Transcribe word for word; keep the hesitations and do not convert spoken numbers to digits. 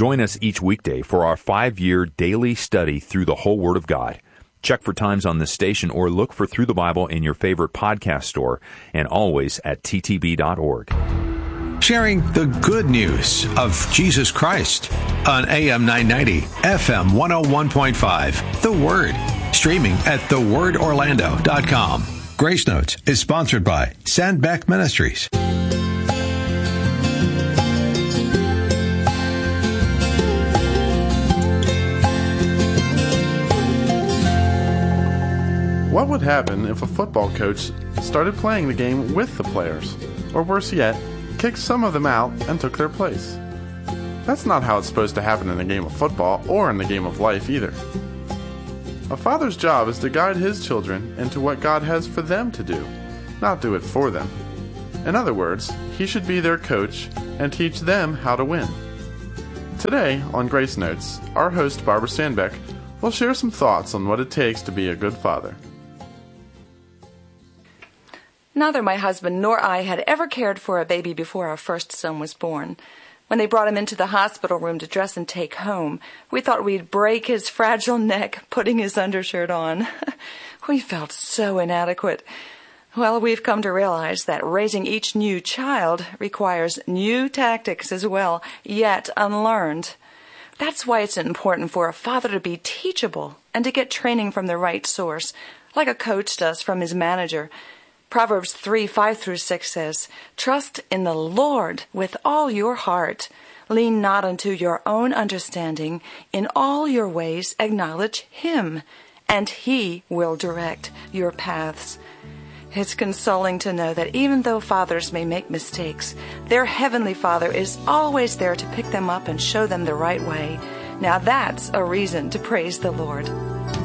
Join us each weekday for our five-year daily study through the whole Word of God. Check for times on this station or look for Through the Bible in your favorite podcast store and always at t t b dot org. Sharing the good news of Jesus Christ on A M nine ninety, F M one oh one point five. The Word. Streaming at the word orlando dot com. Grace Notes is sponsored by Sandbeck Ministries. What would happen if a football coach started playing the game with the players? Or worse yet, kicked some of them out and took their place? That's not how it's supposed to happen in a game of football or in the game of life either. A father's job is to guide his children into what God has for them to do, not do it for them. In other words, he should be their coach and teach them how to win. Today, on Grace Notes, our host Barbara Sandbeck will share some thoughts on what it takes to be a good father. Neither my husband nor I had ever cared for a baby before our first son was born. When they brought him into the hospital room to dress and take home, we thought we'd break his fragile neck putting his undershirt on. We felt so inadequate. Well, we've come to realize that raising each new child requires new tactics as well, yet unlearned. That's why it's important for a father to be teachable and to get training from the right source, like a coach does from his manager. Proverbs three, five through six says, "Trust in the Lord with all your heart. Lean not unto your own understanding. In all your ways acknowledge Him, and He will direct your paths." It's consoling to know that even though fathers may make mistakes, their Heavenly Father is always there to pick them up and show them the right way. Now that's a reason to praise the Lord.